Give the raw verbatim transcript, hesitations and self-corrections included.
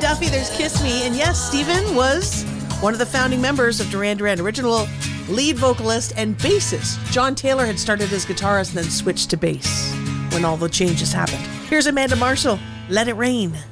Duffy, there's Kiss Me. And yes, Steven was one of the founding members of Duran Duran, original lead vocalist and bassist. John Taylor had started as guitarist and then switched to bass when all the changes happened. Here's Amanda Marshall, Let It Rain.